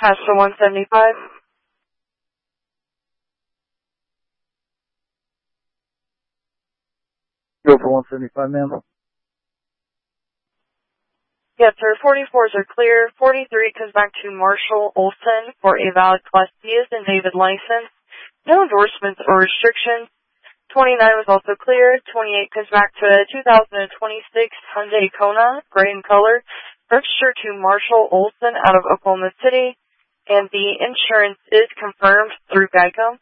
Pass for 175. Go for 175, ma'am. Yes, sir. 44s are clear. 43 comes back to Marshall Olson for a valid Class D as in David license. No endorsements or restrictions. 29 was also clear. 28 comes back to a 2026 Hyundai Kona, gray in color, registered to Marshall Olson out of Oklahoma City, and the insurance is confirmed through Geico.